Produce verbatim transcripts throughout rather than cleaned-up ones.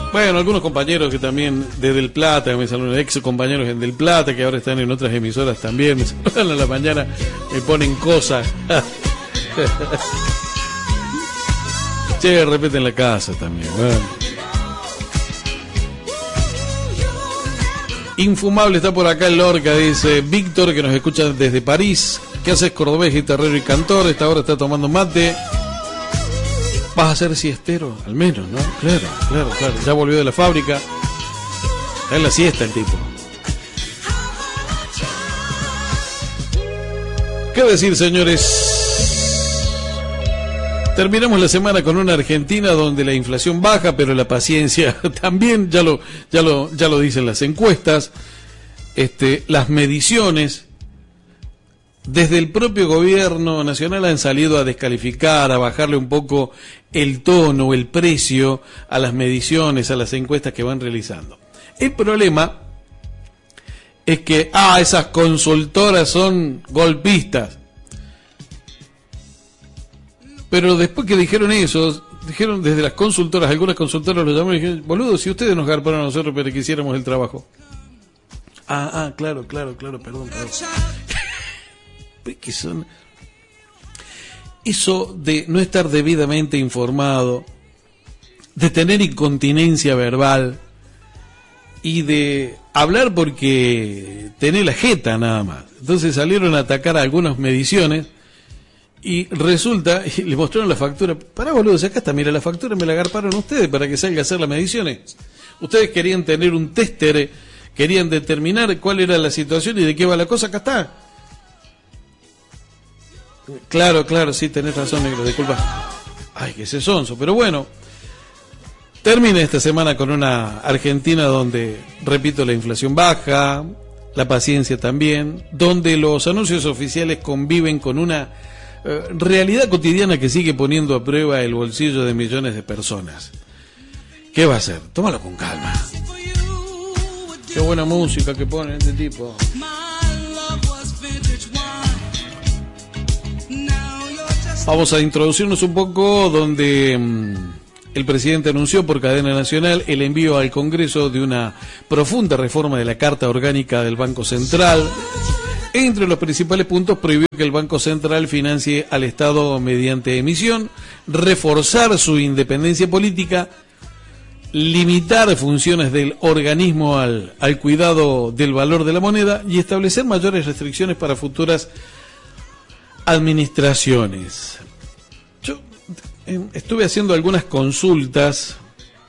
Bueno, algunos compañeros que también de Del Plata, me saludan, ex compañeros en Del Plata, que ahora están en otras emisoras también, me saludan a la mañana, me ponen cosas. Che, de repente en la casa también, bueno. Infumable está por acá el Lorca, dice Víctor, que nos escucha desde París. ¿Qué haces, cordobés, guitarrero y cantor? Esta hora está tomando mate. Vas a ser siestero, al menos, ¿no? Claro, claro, claro. Ya volvió de la fábrica. Está en la siesta el tipo. ¿Qué decir, señores? Terminamos la semana con una Argentina donde la inflación baja, pero la paciencia también, ya lo, ya lo, ya lo dicen las encuestas, este, las mediciones. Desde el propio gobierno nacional han salido a descalificar, a bajarle un poco el tono, el precio a las mediciones, a las encuestas que van realizando. El problema es que, ah, esas consultoras son golpistas. Pero después que dijeron eso, dijeron desde las consultoras, algunas consultoras lo llamaron y dijeron, boludo, si ustedes nos garparon a nosotros para que hiciéramos el trabajo. Ah, ah, claro, claro, claro, perdón, perdón. Que son eso de no estar debidamente informado, de tener incontinencia verbal y de hablar porque tenés la jeta nada más. Entonces salieron a atacar a algunas mediciones y resulta, y le mostraron la factura. Pará, boludo, si acá está, mira la factura, me la agarparon ustedes para que salga a hacer las mediciones. Ustedes querían tener un tester, querían determinar cuál era la situación y de qué va la cosa, acá está. Claro, claro, sí, tenés razón, negro, disculpa. Ay, que ese sonso, pero bueno. Termina esta semana con una Argentina donde, repito, la inflación baja, la paciencia también, donde los anuncios oficiales conviven con una eh, realidad cotidiana que sigue poniendo a prueba el bolsillo de millones de personas. ¿Qué va a hacer? Tómalo con calma. Qué buena música que pone este tipo. Vamos a introducirnos un poco donde mmm, el presidente anunció por cadena nacional el envío al Congreso de una profunda reforma de la Carta Orgánica del Banco Central. Entre los principales puntos, prohibió que el Banco Central financie al Estado mediante emisión, reforzar su independencia política, limitar funciones del organismo al, al cuidado del valor de la moneda y establecer mayores restricciones para futuras administraciones. Yo eh, estuve haciendo algunas consultas.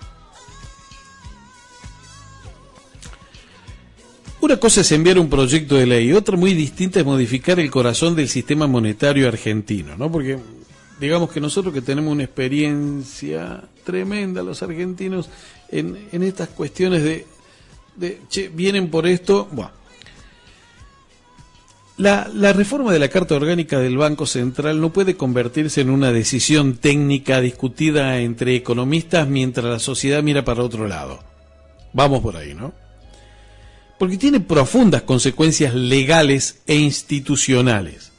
Una cosa es enviar un proyecto de ley, otra muy distinta es modificar el corazón del sistema monetario argentino, ¿no? Porque digamos que nosotros que tenemos una experiencia tremenda, los argentinos, en, en estas cuestiones de, de che, vienen por esto, bueno. La, la reforma de la Carta Orgánica del Banco Central no puede convertirse en una decisión técnica discutida entre economistas mientras la sociedad mira para otro lado. Vamos por ahí, ¿no? Porque tiene profundas consecuencias legales e institucionales.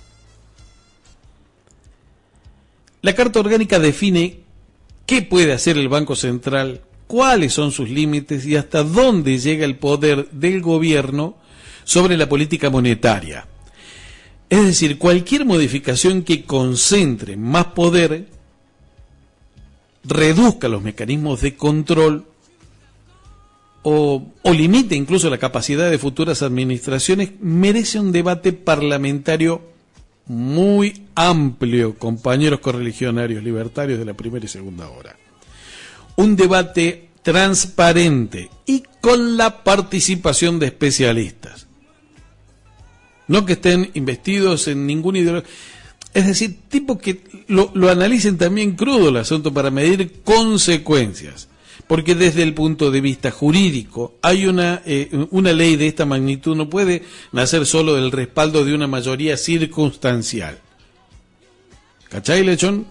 La Carta Orgánica define qué puede hacer el Banco Central, cuáles son sus límites y hasta dónde llega el poder del gobierno sobre la política monetaria. Es decir, cualquier modificación que concentre más poder, reduzca los mecanismos de control o, o limite incluso la capacidad de futuras administraciones, merece un debate parlamentario muy amplio, compañeros correligionarios libertarios de la primera y segunda hora. Un debate transparente y con la participación de especialistas. No que estén investidos en ningún ideología. Es decir, tipo que lo, lo analicen también crudo el asunto para medir consecuencias. Porque desde el punto de vista jurídico, hay una, eh, una ley de esta magnitud no puede nacer solo del respaldo de una mayoría circunstancial. ¿Cachai, lechón?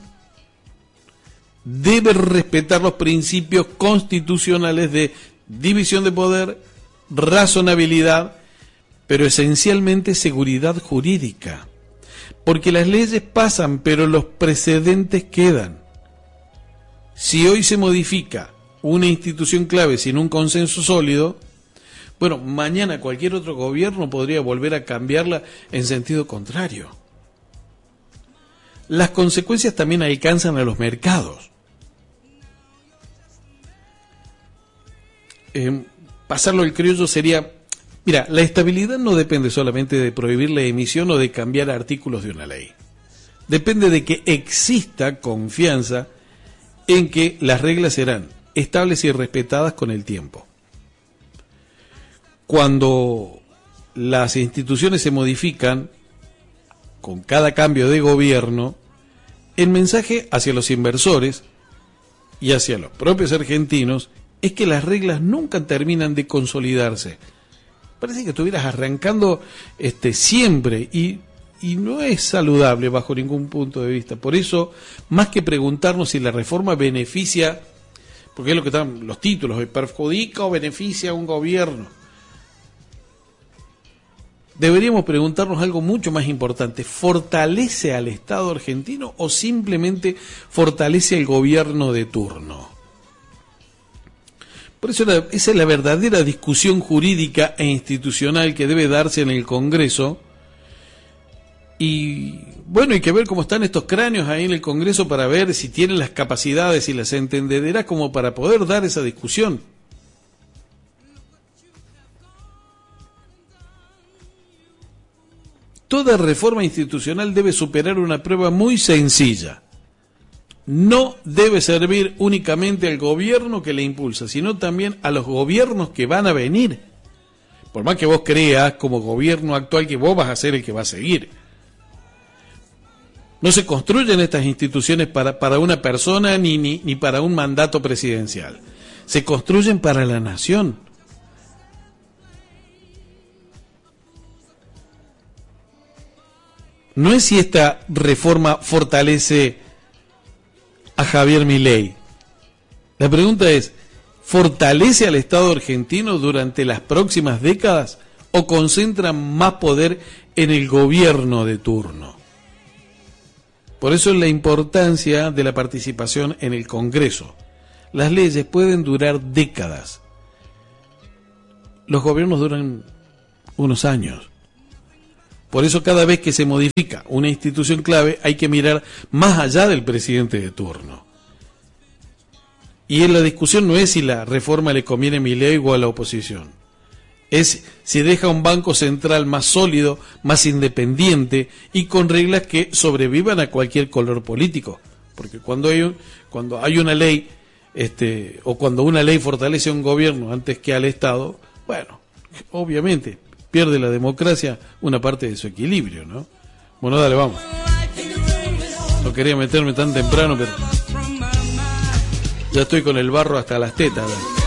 Debe respetar los principios constitucionales de división de poder, razonabilidad, pero esencialmente seguridad jurídica. Porque las leyes pasan, pero los precedentes quedan. Si hoy se modifica una institución clave sin un consenso sólido, bueno, mañana cualquier otro gobierno podría volver a cambiarla en sentido contrario. Las consecuencias también alcanzan a los mercados. Eh, pasarlo al criollo sería, mira, la estabilidad no depende solamente de prohibir la emisión o de cambiar artículos de una ley. Depende de que exista confianza en que las reglas serán estables y respetadas con el tiempo. Cuando las instituciones se modifican con cada cambio de gobierno, el mensaje hacia los inversores y hacia los propios argentinos es que las reglas nunca terminan de consolidarse. Parece que estuvieras arrancando este, siempre y, y no es saludable bajo ningún punto de vista. Por eso, más que preguntarnos si la reforma beneficia, porque es lo que están los títulos, perjudica o beneficia a un gobierno, deberíamos preguntarnos algo mucho más importante. ¿Fortalece al Estado argentino o simplemente fortalece al gobierno de turno? Por eso la, esa es la verdadera discusión jurídica e institucional que debe darse en el Congreso. Y bueno, hay que ver cómo están estos cráneos ahí en el Congreso para ver si tienen las capacidades y las entendederas como para poder dar esa discusión. Toda reforma institucional debe superar una prueba muy sencilla. No debe servir únicamente al gobierno que le impulsa, sino también a los gobiernos que van a venir. Por más que vos creas como gobierno actual que vos vas a ser el que va a seguir. No se construyen estas instituciones para, para una persona ni, ni, ni para un mandato presidencial. Se construyen para la nación. No es si esta reforma fortalece a Javier Milei. La pregunta es, ¿fortalece al Estado argentino durante las próximas décadas o concentra más poder en el gobierno de turno? Por eso es la importancia de la participación en el Congreso. Las leyes pueden durar décadas. Los gobiernos duran unos años. Por eso cada vez que se modifica una institución clave hay que mirar más allá del presidente de turno. Y en la discusión no es si la reforma le conviene a Milei o a la oposición. Es si deja un banco central más sólido, más independiente y con reglas que sobrevivan a cualquier color político. Porque cuando hay, un, cuando hay una ley, este, o cuando una ley fortalece a un gobierno antes que al Estado, bueno, obviamente pierde la democracia una parte de su equilibrio, ¿no? Bueno, dale, vamos. No quería meterme tan temprano, pero ya estoy con el barro hasta las tetas. ¿Verdad?